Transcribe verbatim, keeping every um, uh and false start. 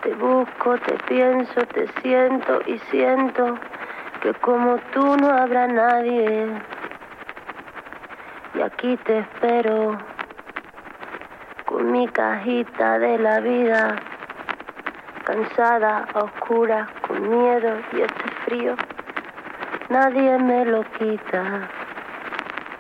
Te busco, te pienso, te siento y siento que como tú no habrá nadie. Y aquí te espero con mi cajita de la vida, cansada, oscura, con miedo y este frío, nadie me lo quita.